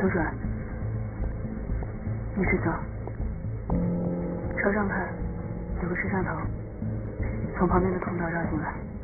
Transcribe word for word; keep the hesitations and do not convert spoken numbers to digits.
周转，一直走，朝上看，有个摄像头，从旁边的通道绕进来。